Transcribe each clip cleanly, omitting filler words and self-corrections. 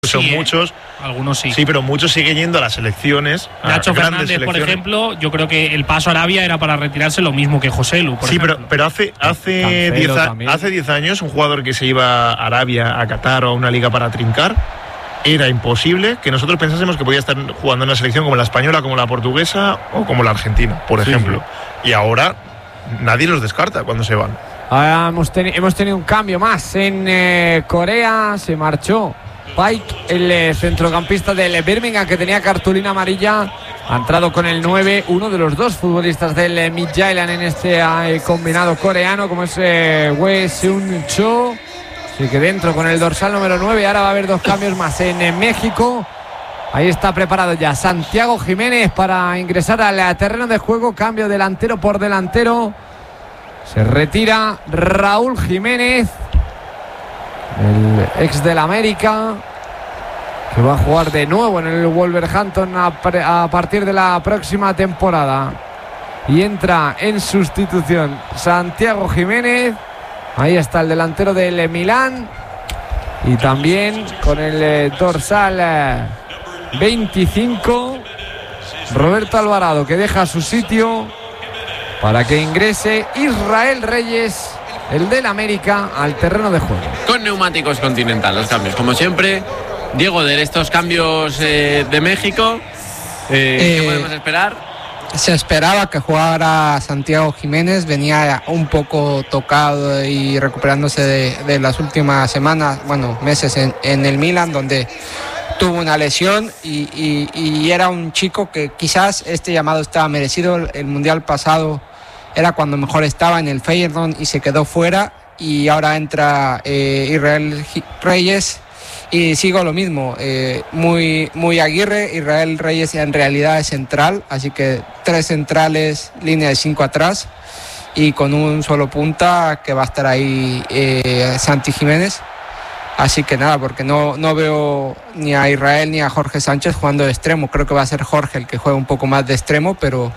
son muchos. Algunos sí. Sí, pero muchos siguen yendo a las selecciones. Nacho Fernández, por ejemplo, yo creo que el paso a Arabia era para retirarse lo mismo que Joselu. Sí, pero hace 10 años un jugador que se iba a Arabia, a Qatar o a una liga para trincar, era imposible que nosotros pensásemos que podía estar jugando en una selección como la española, como la portuguesa o como la argentina, por ejemplo. Sí. Y ahora nadie los descarta cuando se van. Ahora hemos tenido un cambio más en Corea. Se marchó Pike, el centrocampista del Birmingham, que tenía cartulina amarilla. Ha entrado con el 9, uno de los dos futbolistas del Midtjylland en este combinado coreano, como es Wee Seung-cho. Así que dentro con el dorsal número 9. Ahora va a haber dos cambios más en México. Ahí está preparado ya Santiago Jiménez para ingresar al terreno de juego. Cambio delantero por delantero. Se retira Raúl Jiménez, el ex del América, que va a jugar de nuevo en el Wolverhampton a partir de la próxima temporada. Y entra en sustitución Santiago Jiménez. Ahí está el delantero del Milán. Y también con el dorsal 25, Roberto Alvarado, que deja su sitio para que ingrese Israel Reyes, el del América, al terreno de juego. Con neumáticos Continental, los cambios, como siempre. Diego, de estos cambios de México, ¿qué podemos esperar? Se esperaba que jugara Santiago Jiménez, venía un poco tocado y recuperándose de las últimas semanas, meses en el Milan, donde tuvo una lesión y era un chico que quizás este llamado estaba merecido. El Mundial pasado era cuando mejor estaba en el Feyenoord y se quedó fuera, y ahora entra Israel Reyes y sigo lo mismo, muy Aguirre. Israel Reyes en realidad es central, así que 3 centrales, línea de 5 atrás y con un solo punta que va a estar ahí Santi Jiménez. Así que nada, porque no veo ni a Israel ni a Jorge Sánchez jugando de extremo. Creo que va a ser Jorge el que juega un poco más de extremo, pero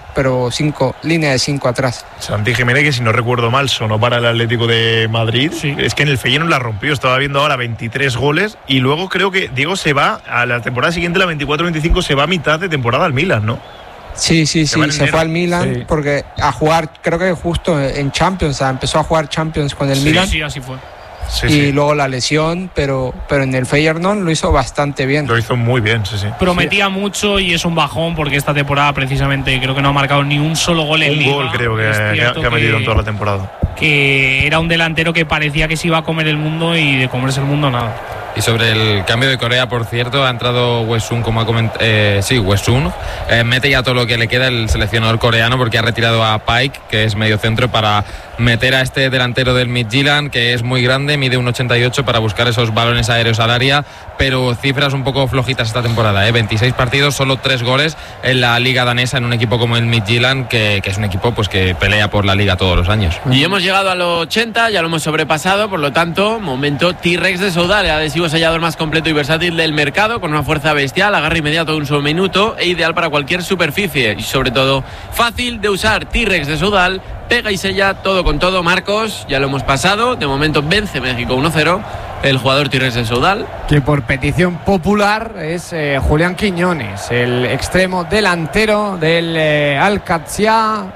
línea de 5 atrás. Santi Jiménez, que si no recuerdo mal, sonó para el Atlético de Madrid. Sí. Es que en el Feyenoord la rompió. Estaba viendo ahora 23 goles. Y luego creo que Diego se va a la temporada siguiente, la 24-25, se va a mitad de temporada al Milan, ¿no? Sí, se fue al Milan, porque a jugar, creo que justo en Champions, empezó a jugar Champions con el Milan. Sí, así fue. Luego la lesión, pero en el Feyenoord lo hizo bastante bien. Lo hizo muy bien, sí. Prometía mucho y es un bajón porque esta temporada precisamente creo que no ha marcado ni un solo gol en Liga. Un gol creo que ha metido en toda la temporada. Que era un delantero que parecía que se iba a comer el mundo y de comerse el mundo nada. Y sobre el cambio de Corea, por cierto, ha entrado Wesung, como ha comentado. Wesung mete ya todo lo que le queda el seleccionador coreano, porque ha retirado a Pike, que es medio centro, para meter a este delantero del Midtjylland, que es muy grande, mide 1,88, para buscar esos balones aéreos al área, pero cifras un poco flojitas esta temporada, 26 partidos, solo 3 goles en la liga danesa, en un equipo como el Midtjylland, que es un equipo pues que pelea por la liga todos los años. Y hemos llegado a los 80, ya lo hemos sobrepasado, por lo tanto, momento T-Rex de Soudal, el adhesivo sellador más completo y versátil del mercado, con una fuerza bestial, agarre inmediato de un solo minuto e ideal para cualquier superficie y sobre todo fácil de usar. T-Rex de Soudal, pega y sella todo con todo. Marcos, ya lo hemos pasado, de momento vence México 1-0 el jugador T-Rex de Soudal, que por petición popular es Julián Quiñones, el extremo delantero del Al-Qadsiya,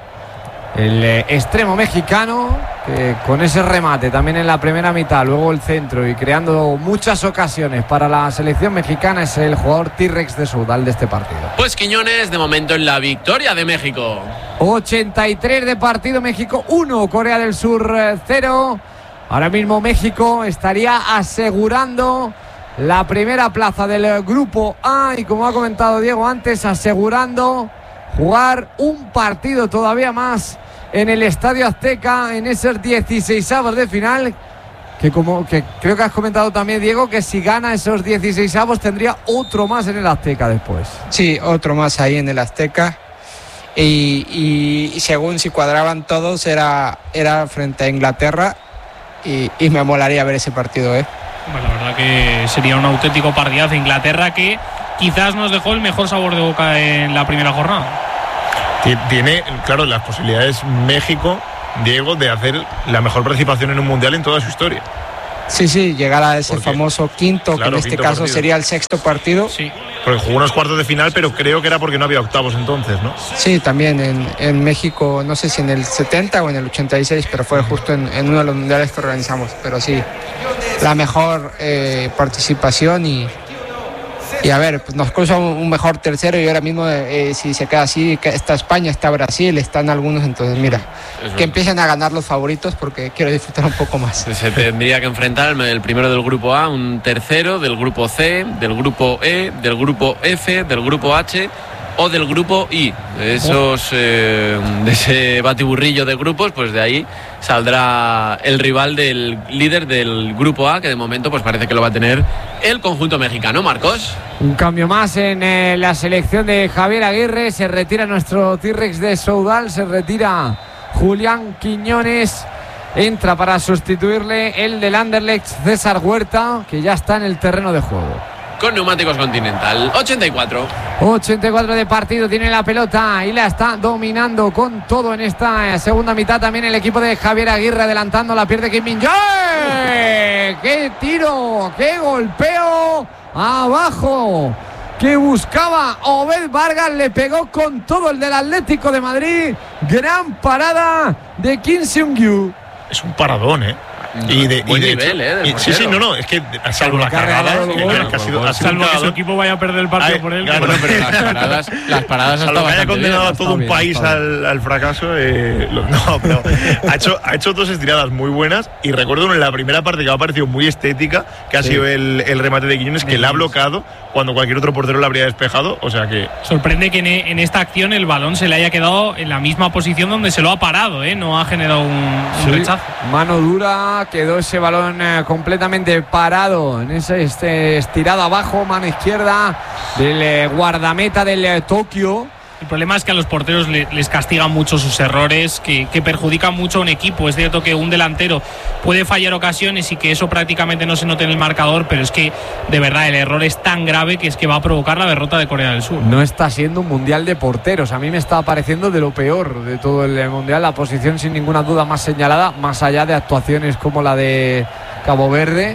el extremo mexicano, que con ese remate también en la primera mitad, luego el centro y creando muchas ocasiones para la selección mexicana, es el jugador T-Rex de Soudal de este partido. Pues Quiñones de momento en la victoria de México. 83 de partido, México 1, Corea del Sur 0. Ahora mismo México estaría asegurando la primera plaza del grupo A y, como ha comentado Diego antes, asegurando jugar un partido todavía más en el Estadio Azteca en esos 16avos de final, que creo que has comentado también, Diego, que si gana esos 16avos tendría otro más en el Azteca después. Sí, otro más ahí en el Azteca, y según si cuadraban todos era frente a Inglaterra, y me molaría ver ese partido, Bueno, la verdad que sería un auténtico partidazo. Inglaterra, que quizás nos dejó el mejor sabor de boca en la primera jornada. Tiene, claro, las posibilidades México, Diego, de hacer la mejor participación en un mundial en toda su historia. Sí, llegar a ese famoso quinto, claro, que en este caso partido sería el sexto partido. Sí, porque jugó unos cuartos de final, pero creo que era porque no había octavos entonces, ¿no? Sí, también en México, no sé si en el 70 o en el 86, pero fue justo en uno de los mundiales que organizamos. Pero sí, la mejor participación y a ver, pues nos cruza un mejor tercero y ahora mismo si se queda así, está España, está Brasil, están algunos, entonces mira, que empiecen a ganar los favoritos porque quiero disfrutar un poco más. Se tendría que enfrentar el primero del grupo A, un tercero del grupo C, del grupo E, del grupo F, del grupo H o del grupo I. De ese batiburrillo de grupos, pues de ahí saldrá el rival del líder del grupo A, que de momento pues parece que lo va a tener el conjunto mexicano. Marcos. Un cambio más en la selección de Javier Aguirre. Se retira nuestro T-Rex de Soudal, se retira Julián Quiñones. Entra para sustituirle el del Anderlecht, César Huerta, que ya está en el terreno de juego. Con neumáticos Continental. 84 de partido, tiene la pelota y la está dominando con todo en esta segunda mitad. También el equipo de Javier Aguirre adelantando, la pierde Kim Min-jae. ¡Qué tiro! ¡Qué golpeo! ¡Abajo! Que buscaba Obed Vargas, le pegó con todo el del Atlético de Madrid. Gran parada de Kim Seung-gyu. Es un paradón, ¿eh? Buen nivel, sí, no, es que salvo las cagadas, salvo que su equipo vaya a perder el partido por él. Claro, pero las paradas salvo que haya condenado a todo un país al fracaso. No, pero ha hecho dos estiradas muy buenas y recuerdo en la primera parte que me ha parecido muy estética, que ha sido el remate de Quiñones, que la ha bloqueado cuando cualquier otro portero la habría despejado. O sea que sorprende que en esta acción el balón se le haya quedado en la misma posición donde se lo ha parado, no ha generado un rechazo. Mano dura. Quedó ese balón completamente parado en ese estirado abajo, mano izquierda del guardameta del Tokio. El problema es que a los porteros les castigan mucho sus errores, que perjudican mucho a un equipo. Es cierto que un delantero puede fallar ocasiones y que eso prácticamente no se note en el marcador, pero es que de verdad el error es tan grave que es que va a provocar la derrota de Corea del Sur. No está siendo un mundial de porteros. A mí me está pareciendo de lo peor de todo el mundial. La posición sin ninguna duda más señalada, más allá de actuaciones como la de Cabo Verde.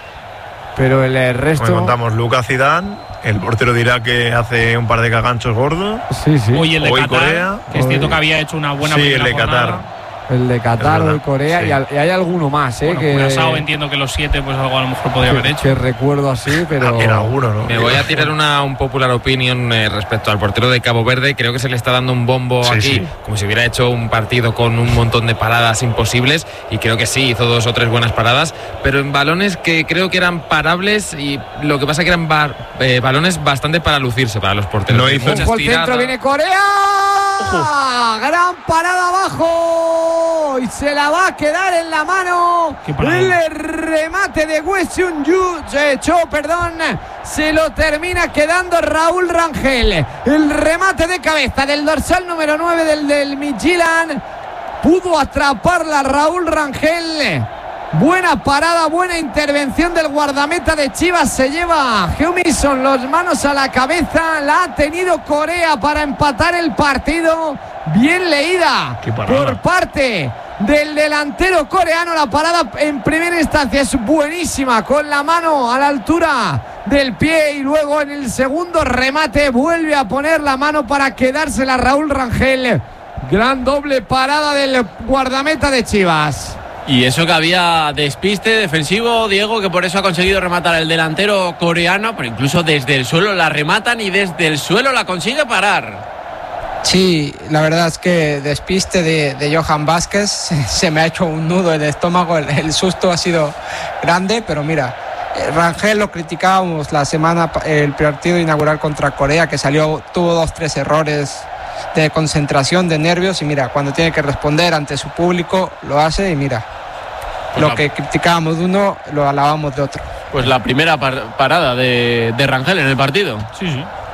Pero el resto... Como contamos, Lucas Zidane, el portero dirá que hace un par de caganchos gordos. Sí. Hoy el de Qatar, Corea. Que es cierto que había hecho una buena primera jornada. El de Qatar, hoy Corea, sí. y hay alguno más, bueno, que Curazao, entiendo que los 7 pues algo a lo mejor podría haber hecho. Que recuerdo así, pero... En alguno, ¿no? Me voy a tirar un popular opinion respecto al portero de Cabo Verde. Creo que se le está dando un bombo aquí, como si hubiera hecho un partido con un montón de paradas imposibles, y creo que sí, hizo 2 o 3 buenas paradas, pero en balones que creo que eran parables, y lo que pasa que eran balones bastante para lucirse para los porteros. No hizo muchas tiradas. Centro, viene Corea. Gran parada abajo y se la va a quedar en la mano. El remate de Wei-Sun-yu, se lo termina quedando Raúl Rangel. El remate de cabeza del dorsal número 9 del Midtjylland. Pudo atraparla Raúl Rangel. Buena parada, buena intervención del guardameta de Chivas. Se lleva Heung-min las manos a la cabeza. La ha tenido Corea para empatar el partido. Bien leída por parte del delantero coreano. La parada en primera instancia es buenísima, con la mano a la altura del pie, y luego en el segundo remate vuelve a poner la mano para quedársela Raúl Rangel. Gran doble parada del guardameta de Chivas. Y eso que había despiste defensivo, Diego, que por eso ha conseguido rematar el delantero coreano, pero incluso desde el suelo la rematan y desde el suelo la consigue parar. Sí, la verdad es que despiste de Johan Vázquez, se me ha hecho un nudo en el estómago, el susto ha sido grande, pero mira, Rangel lo criticábamos la semana, el partido inaugural contra Corea, que tuvo 2-3 errores de concentración, de nervios, y mira, cuando tiene que responder ante su público lo hace, y mira, pues lo que criticábamos de uno lo alabamos de otro. Pues la primera parada de Rangel en el partido. Sí.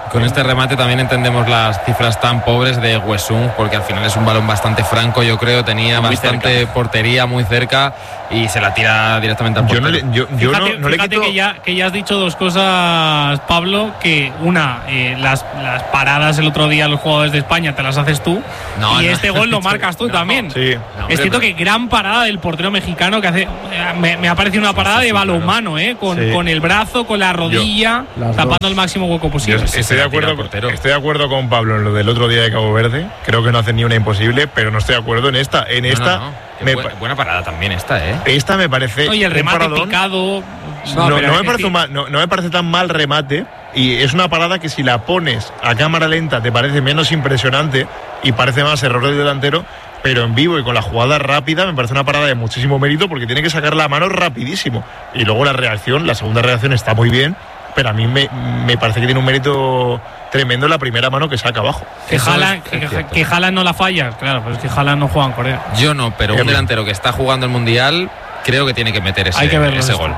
Con este remate también entendemos las cifras tan pobres de Wesung, porque al final es un balón bastante franco, yo creo, tenía muy bastante cerca. Portería muy cerca y se la tira directamente al portero. Fíjate que ya has dicho dos cosas, Pablo, que una, las paradas el otro día los jugadores de España te las haces tú, este gol lo marcas tú también. Sí. Es cierto que gran parada del portero mexicano que hace, me ha parecido una parada de balonmano, con el brazo, con la rodilla, tapando el máximo hueco posible. Estoy de acuerdo con Pablo en lo del otro día de Cabo Verde. Creo que no hace ni una imposible, pero no estoy de acuerdo en esta. Buena parada también esta, Esta me parece. Oye, el remate picado. No me parece tan mal remate. Y es una parada que si la pones a cámara lenta te parece menos impresionante y parece más error del delantero. Pero en vivo y con la jugada rápida me parece una parada de muchísimo mérito porque tiene que sacar la mano rapidísimo. Y luego la segunda reacción está muy bien. Pero a mí me parece que tiene un mérito tremendo la primera mano que saca abajo. Que Haaland no la falla, claro, pero es que Haaland no juega en Corea. Yo no, pero un delantero que está jugando el Mundial creo que tiene que meter ese gol.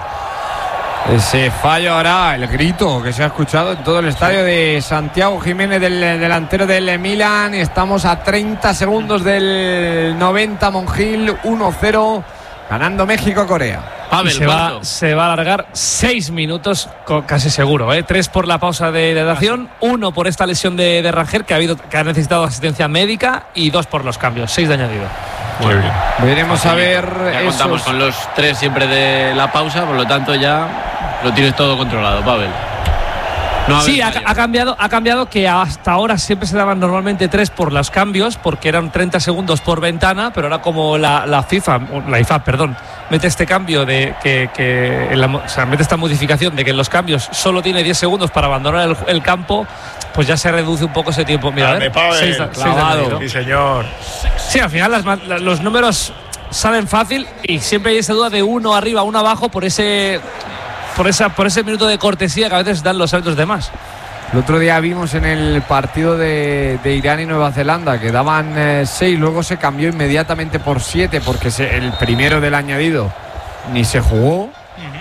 Ese fallo ahora, el grito que se ha escuchado en todo el estadio de Santiago Jiménez, del delantero del Milan. Estamos a 30 segundos del 90, Monjil, 1-0, ganando México-Corea. Se va a alargar 6 minutos, casi seguro, 3 por la pausa de hidratación, 1 por esta lesión de Rangel que ha necesitado asistencia médica y 2 por los cambios, 6 de añadido. Muy bien. Veremos a ver. Ya contamos con los 3 siempre de la pausa, por lo tanto ya lo tienes todo controlado, Pavel. Sí, ha cambiado que hasta ahora siempre se daban normalmente 3 por los cambios, porque eran 30 segundos por ventana, pero ahora como la IFA, mete este cambio mete esta modificación de que en los cambios solo tiene 10 segundos para abandonar el campo, pues ya se reduce un poco ese tiempo. Mira, sí, señor. Sí, al final los números salen fácil y siempre hay esa duda de uno arriba, uno abajo por ese minuto de cortesía que a veces dan los árbitros de más. El otro día vimos en el partido de Irán y Nueva Zelanda que daban 6, luego se cambió inmediatamente por 7 porque el primero del añadido ni se jugó.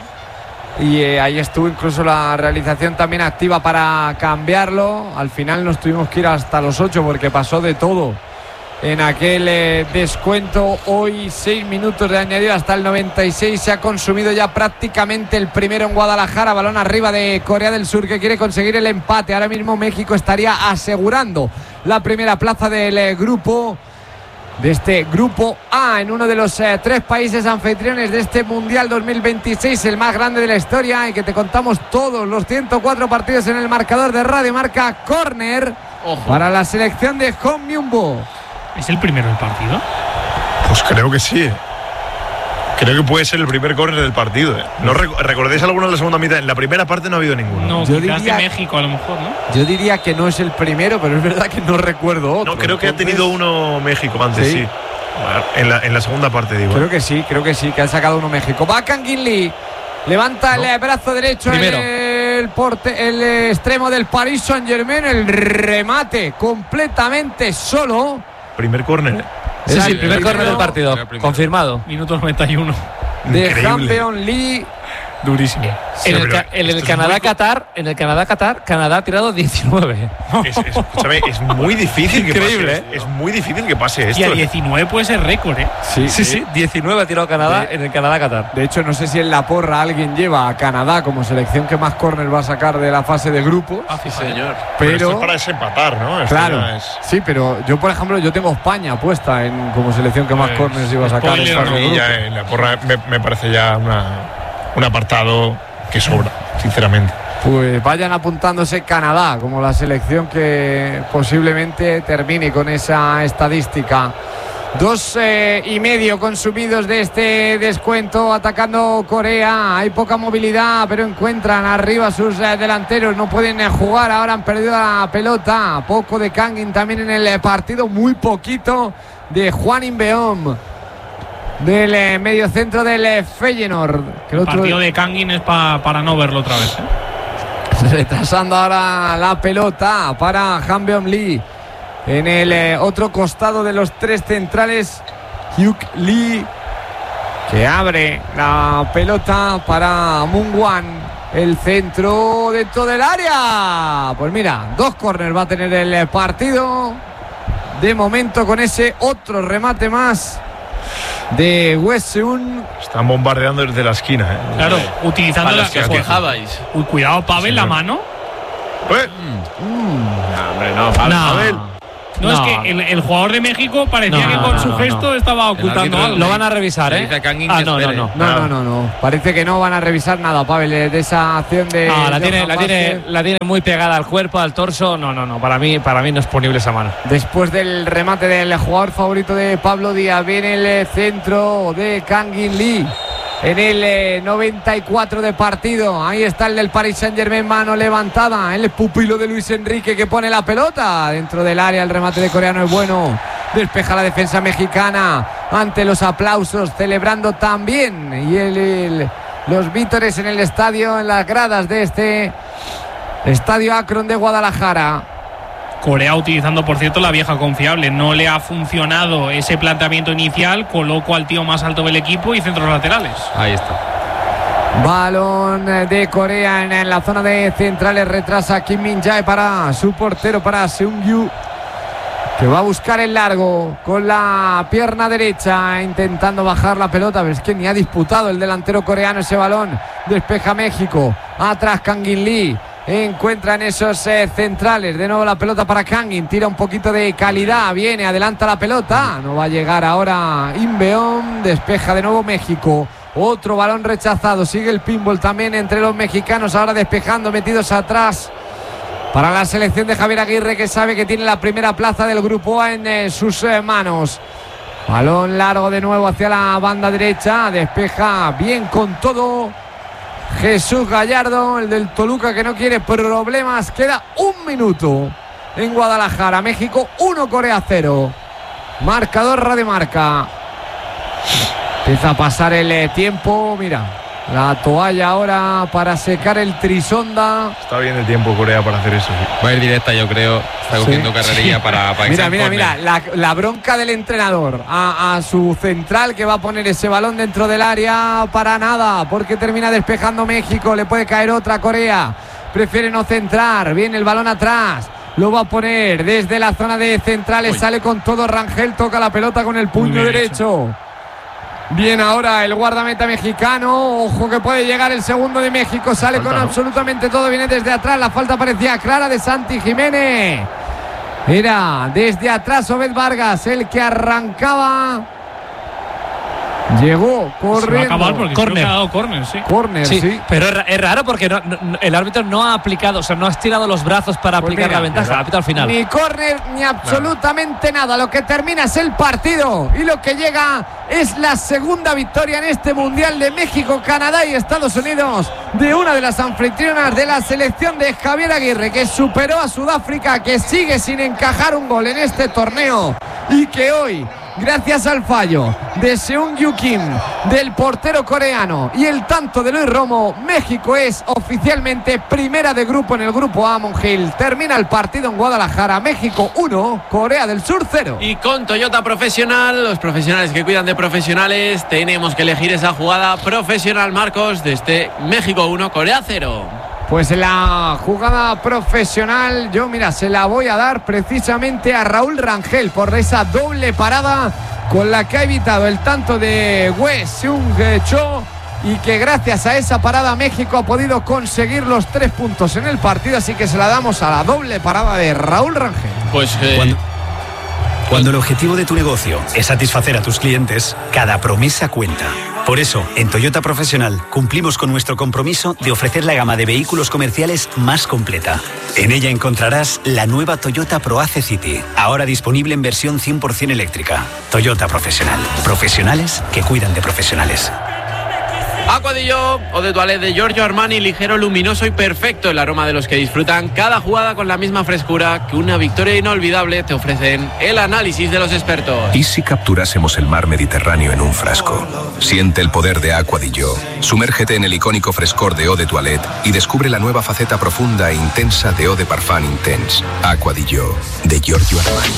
Y ahí estuvo incluso la realización también activa para cambiarlo. Al final nos tuvimos que ir hasta los 8 porque pasó de todo en aquel descuento. Hoy 6 minutos de añadido hasta el 96. Se ha consumido ya prácticamente el primero en Guadalajara. Balón arriba de Corea del Sur, que quiere conseguir el empate. Ahora mismo México estaría asegurando la primera plaza del grupo, de este grupo A, en uno de los 3 países anfitriones de este Mundial 2026, el más grande de la historia, y que te contamos todos los 104 partidos en el marcador de Radio Marca. Córner para la selección de Hong Myung-bo. ¿Es el primero del partido? Pues creo que sí. Creo que puede ser el primer córner del partido. ¿No recordáis alguno en la segunda mitad? En la primera parte no ha habido ninguno. No, yo diría México a lo mejor, ¿no? Yo diría que no es el primero, pero es verdad que no recuerdo otro. No, creo que ha tenido uno México antes, sí. En la segunda parte, digo. Creo que sí, que ha sacado uno México. Va Kang In Lee, levanta el brazo derecho, el extremo del Paris Saint-Germain, el remate completamente solo. Primer córner. Sí, primer córner del partido, confirmado. Minuto 91. De Hambeon Lee. Durísimo. En el Canadá-Qatar, Canadá ha tirado 19. Escúchame, es muy difícil que pase. Es muy difícil que pase esto. Y a 19 puede ser récord, Sí, 19 ha tirado Canadá en el Canadá-Qatar. De hecho, no sé si en la porra alguien lleva a Canadá como selección que más córner va a sacar de la fase de grupos. Sí, señor. Pero esto es para desempatar, ¿no? Claro. Sí, pero yo, por ejemplo, tengo España puesta como selección que más córners iba a sacar. En la porra me parece ya un apartado que sobra, sinceramente. Pues vayan apuntándose Canadá como la selección que posiblemente termine con esa estadística. 2,5 consumidos de este descuento, atacando Corea. Hay poca movilidad, pero encuentran arriba sus delanteros. No pueden jugar, ahora han perdido la pelota. Poco de Kangin también en el partido, muy poquito de Juan Inbeom, del mediocentro del Feyenoord. El partido de Kangin es para no verlo otra vez. Retrasando ahora la pelota para Hambeom Lee. En el otro costado de los 3 centrales, Hyuk Lee, que abre la pelota para Moon Wan. El centro dentro del área. Pues mira, 2 córner va a tener el partido. De momento con ese otro remate más de Wesseun. Están bombardeando desde la esquina. Claro, utilizando las que os quejabais. Uy, cuidado, Pavel, la mano. No, hombre, no, Pavel. No, es que el jugador de México parecía que con su gesto estaba ocultando algo. Lo van a revisar, ¿eh? No. Parece que no van a revisar nada, Pavel, de esa acción de. No, la tiene muy pegada al cuerpo, al torso. No. Para mí no es punible esa mano. Después del remate del jugador favorito de Pablo Díaz, viene el centro de Kang In Lee. En el 94 de partido. Ahí está el del Paris Saint-Germain, mano levantada. El pupilo de Luis Enrique que pone la pelota dentro del área. El remate de Coreano es bueno. Despeja la defensa mexicana ante los aplausos, celebrando también. Y los vítores en el estadio, en las gradas de este Estadio Akron de Guadalajara. Corea utilizando, por cierto, la vieja confiable. No le ha funcionado ese planteamiento inicial. Coloco al tío más alto del equipo y centros laterales. Ahí está. Balón de Corea en la zona de centrales. Retrasa Kim Min-jae para su portero, para Seung-yu, que va a buscar el largo con la pierna derecha, intentando bajar la pelota. Pero es que ni ha disputado el delantero coreano ese balón. Despeja México. Atrás Kang In Lee. Encuentra en esos centrales. De nuevo la pelota para Kangin. Tira un poquito de calidad. Viene, adelanta la pelota. No va a llegar ahora Inbeom. Despeja de nuevo México. Otro balón rechazado. Sigue el pinball también entre los mexicanos. Ahora despejando, metidos atrás para la selección de Javier Aguirre, que sabe que tiene la primera plaza del grupo A en sus manos. Balón largo de nuevo hacia la banda derecha. Despeja bien con todo Jesús Gallardo, el del Toluca, que no quiere problemas. Queda 1 minuto en Guadalajara. México 1, Corea 0. Marcador Radiomarca. Empieza a pasar el tiempo. Mira, la toalla ahora para secar el trisonda. Está bien el tiempo Corea para hacer eso. Sí. Va a ir directa, yo creo. Está cogiendo carrerilla para Mira, la bronca del entrenador a su central, que va a poner ese balón dentro del área para nada, porque termina despejando México. Le puede caer otra Corea. Prefiere no centrar. Viene el balón atrás. Lo va a poner desde la zona de centrales. Sale con todo Rangel. Toca la pelota con el puño derecho. Bien ahora el guardameta mexicano. Ojo que puede llegar el segundo de México. Sale falta, con absolutamente todo. Viene desde atrás. La falta parecía clara de Santi Jiménez. Era desde atrás Obed Vargas el que arrancaba. Llegó corriendo. Se va a acabar porque creo que ha dado córner, sí. Córner, sí. Pero es raro porque el árbitro no ha aplicado, o sea, no ha estirado los brazos para aplicar la ventaja. La apita al final. Ni córner ni absolutamente nada. Lo que termina es el partido y lo que llega es la segunda victoria en este Mundial de México, Canadá y Estados Unidos, de una de las anfitrionas de la selección de Javier Aguirre, que superó a Sudáfrica, que sigue sin encajar un gol en este torneo y que hoy, gracias al fallo de Seung-yu Kim, del portero coreano, y el tanto de Luis Romo, México es oficialmente primera de grupo en el grupo A. Mongil. Termina el partido en Guadalajara. México 1, Corea del Sur 0. Y con Toyota Profesional, los profesionales que cuidan de profesionales, tenemos que elegir esa jugada profesional, Marcos, de este México 1, Corea 0. Pues la jugada profesional, yo mira, se la voy a dar precisamente a Raúl Rangel por esa doble parada con la que ha evitado el tanto de Wesseun-Cho, y que gracias a esa parada México ha podido conseguir los 3 puntos en el partido. Así que se la damos a la doble parada de Raúl Rangel. Pues cuando el objetivo de tu negocio es satisfacer a tus clientes, cada promesa cuenta. Por eso, en Toyota Profesional cumplimos con nuestro compromiso de ofrecer la gama de vehículos comerciales más completa. En ella encontrarás la nueva Toyota ProAce City, ahora disponible en versión 100% eléctrica. Toyota Profesional. Profesionales que cuidan de profesionales. Aqua di Gio o de Toilette de Giorgio Armani, ligero, luminoso y perfecto, el aroma de los que disfrutan cada jugada con la misma frescura que una victoria inolvidable. Te ofrecen el análisis de los expertos. ¿Y si capturásemos el mar Mediterráneo en un frasco? Siente el poder de Aqua di Gio. Sumérgete en el icónico frescor de Eau de Toilette y descubre la nueva faceta profunda e intensa de Eau de Parfum Intense. Aqua di Gio, de Giorgio Armani.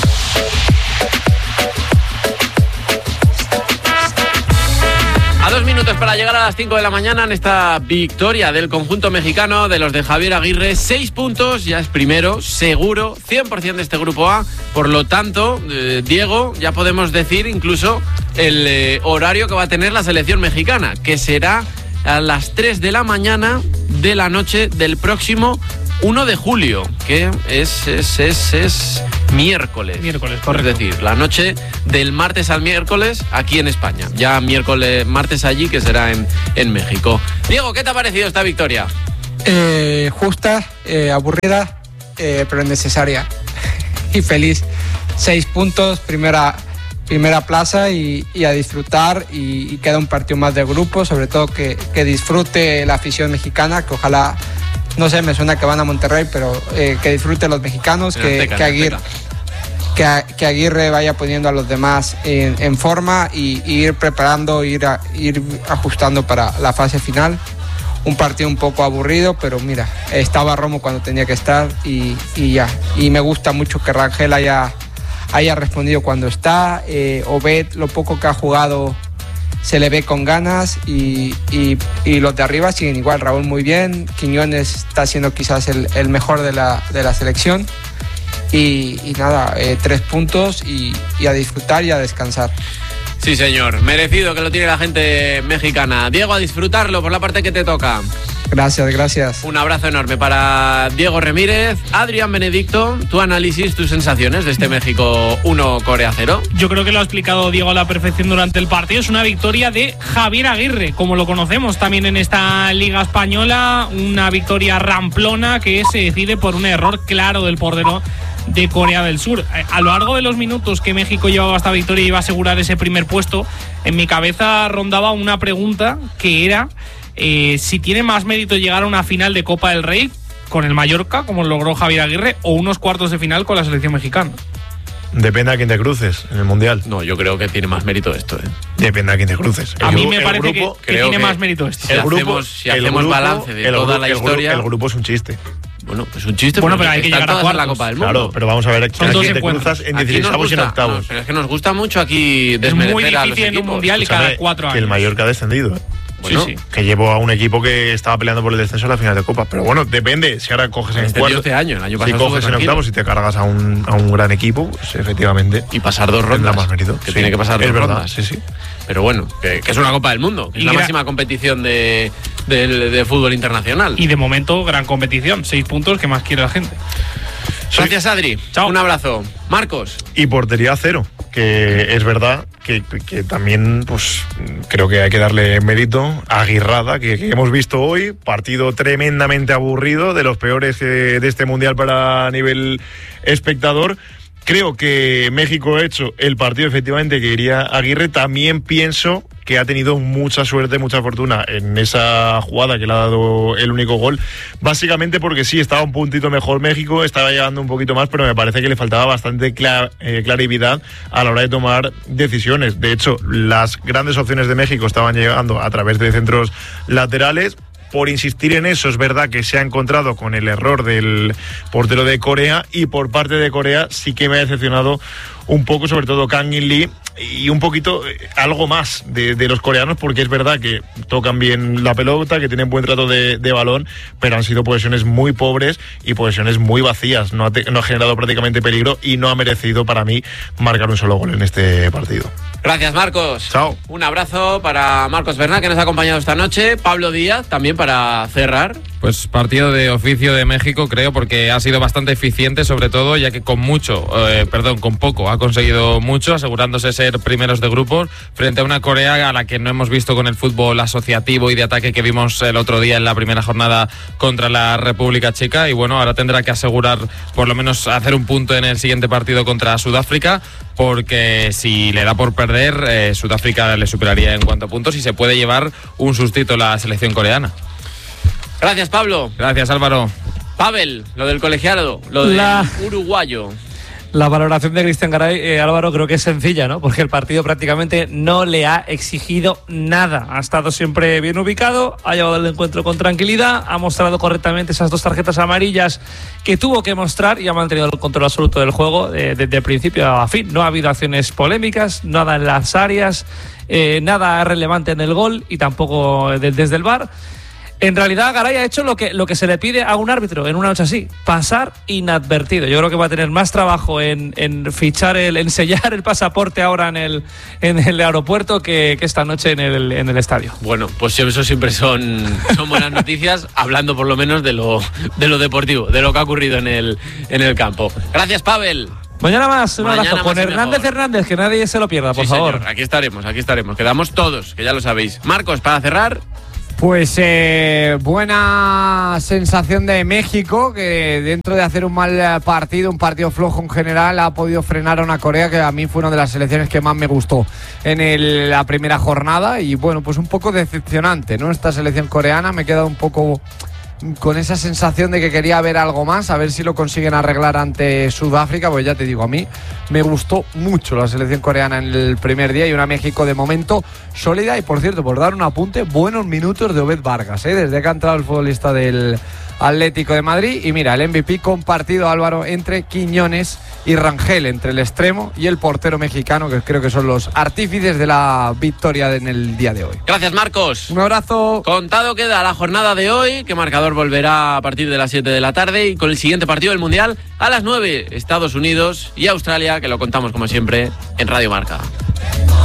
2 minutos para llegar a las 5 de la mañana en esta victoria del conjunto mexicano de los de Javier Aguirre. 6 puntos, ya es primero, seguro, 100% de este grupo A. Por lo tanto, Diego, ya podemos decir incluso el horario que va a tener la selección mexicana, que será a las 3 de la mañana de la noche del próximo 1 de julio, que es miércoles. Miércoles, correcto. Es decir, la noche del martes al miércoles aquí en España. Ya martes allí, que será en México. Diego, ¿qué te ha parecido esta victoria? Justa, aburrida, pero necesaria. Y feliz. 6 puntos, primera plaza y a disfrutar, y queda un partido más de grupo, sobre todo que disfrute la afición mexicana, que ojalá, no sé, me suena que van a Monterrey, pero que disfruten los mexicanos, que Aguirre vaya poniendo a los demás en forma y ir preparando, ir ajustando para la fase final. Un partido un poco aburrido, pero mira, estaba Romo cuando tenía que estar y ya. Y me gusta mucho que Rangel haya respondido cuando está. Obed, lo poco que ha jugado, se le ve con ganas y los de arriba siguen igual. Raúl muy bien, Quiñones está siendo quizás el mejor de la selección y nada, 3 puntos y a disfrutar y a descansar. Sí, señor, merecido que lo tiene la gente mexicana. Diego, a disfrutarlo por la parte que te toca. Gracias. Un abrazo enorme para Diego Ramírez. Adrián Benedicto, tu análisis, tus sensaciones de este México 1, Corea 0. Yo creo que lo ha explicado Diego a la perfección durante el partido. Es una victoria de Javier Aguirre, como lo conocemos también en esta Liga Española. Una victoria ramplona que se decide por un error claro del portero de Corea del Sur. A lo largo de los minutos que México llevaba esta victoria y iba a asegurar ese primer puesto, en mi cabeza rondaba una pregunta que era si tiene más mérito llegar a una final de Copa del Rey con el Mallorca, como logró Javier Aguirre, o unos cuartos de final con la selección mexicana. Depende a quién te cruces en el Mundial. No, yo creo que tiene más mérito esto, Depende a quién te cruces. A mí me parece que tiene más mérito esto. Si hacemos balance de toda la historia... El grupo es un chiste. Bueno, es un chiste. Bueno, pero hay que llegar a cuartos. La Copa del Mundo. Claro, pero vamos a ver aquí quién te cruzas en 16avos y en octavos. No, pero es que nos gusta mucho aquí desmerecer muy a los difícil en un mundial y cada 4 años. Que el Mallorca ha descendido. Bueno, sí. Que llevó a un equipo que estaba peleando por el descenso a la final de Copa. Pero bueno, depende. Si ahora coges en cuartos, este año, el año pasado, si coges en octavos y te cargas a un gran equipo, pues efectivamente. Y pasar 2 rondas. Más mérito. Que tiene que pasar 2 rondas. Sí. Pero bueno, que es una Copa del Mundo. Es la máxima competición de fútbol internacional. Y de momento, gran competición. 6 puntos, que más quiere la gente. Gracias, Adri. Chao. Un abrazo. Marcos. Y portería 0, que es verdad que también pues creo que hay que darle mérito a Aguirrada, que hemos visto hoy. Partido tremendamente aburrido, de los peores de este Mundial para nivel espectador. Creo que México ha hecho el partido efectivamente que quería Aguirre. También pienso que ha tenido mucha suerte, mucha fortuna en esa jugada que le ha dado el único gol. Básicamente porque sí, estaba un puntito mejor México, estaba llegando un poquito más, pero me parece que le faltaba bastante claridad a la hora de tomar decisiones. De hecho, las grandes opciones de México estaban llegando a través de centros laterales. Por insistir en eso, es verdad que se ha encontrado con el error del portero de Corea, y por parte de Corea sí que me ha decepcionado un poco, sobre todo Kang In Lee, y un poquito algo más de los coreanos, porque es verdad que tocan bien la pelota, que tienen buen trato de balón, pero han sido posesiones muy pobres y posesiones muy vacías. No ha generado prácticamente peligro y no ha merecido para mí marcar un solo gol en este partido. Gracias, Marcos. Chao. Un abrazo para Marcos Bernal, que nos ha acompañado esta noche. Pablo Díaz, también para cerrar. Pues partido de oficio de México, creo, porque ha sido bastante eficiente, sobre todo, ya que con poco ha conseguido mucho, asegurándose ser primeros de grupos, frente a una Corea a la que no hemos visto con el fútbol asociativo y de ataque que vimos el otro día en la primera jornada contra la República Checa. Y bueno, ahora tendrá que asegurar por lo menos hacer un punto en el siguiente partido contra Sudáfrica, porque si le da por perder, Sudáfrica le superaría en cuanto a puntos y se puede llevar un sustito la selección coreana. Gracias, Pablo. Gracias, Álvaro. Pavel, lo del colegiado, lo del uruguayo. La valoración de Cristian Garay, Álvaro, creo que es sencilla, ¿no? Porque el partido prácticamente no le ha exigido nada. Ha estado siempre bien ubicado, ha llevado el encuentro con tranquilidad, ha mostrado correctamente esas 2 tarjetas amarillas que tuvo que mostrar y ha mantenido el control absoluto del juego desde principio a fin. No ha habido acciones polémicas, nada en las áreas. nada relevante en el gol y tampoco desde el VAR. En realidad, Garay ha hecho lo que se le pide a un árbitro en una noche así, pasar inadvertido. Yo creo que va a tener más trabajo en fichar en sellar el pasaporte ahora en el aeropuerto que esta noche en el estadio. Bueno, pues eso siempre son buenas noticias, hablando por lo menos de lo deportivo, de lo que ha ocurrido en el campo. Gracias, Pavel. Mañana más, un abrazo con Hernández, que nadie se lo pierda, por favor. Señor, aquí estaremos, quedamos todos, que ya lo sabéis. Marcos, para cerrar. Pues buena sensación de México, que dentro de hacer un mal partido, un partido flojo en general, ha podido frenar a una Corea que a mí fue una de las selecciones que más me gustó en la primera jornada. Y bueno, pues un poco decepcionante, ¿no? Esta selección coreana me he quedado un poco con esa sensación de que quería ver algo más, a ver si lo consiguen arreglar ante Sudáfrica. Pues ya te digo, a mí me gustó mucho la selección coreana en el primer día, y una México de momento sólida. Y por cierto, por dar un apunte, buenos minutos de Obed Vargas, desde que ha entrado el futbolista del Atlético de Madrid. Y mira, el MVP compartido, Álvaro, entre Quiñones y Rangel, entre el extremo y el portero mexicano, que creo que son los artífices de la victoria en el día de hoy. Gracias, Marcos. Un abrazo. Contado queda la jornada de hoy, que marcador volverá a partir de las 7 de la tarde, y con el siguiente partido del Mundial a las 9, Estados Unidos y Australia, que lo contamos como siempre en Radio Marca.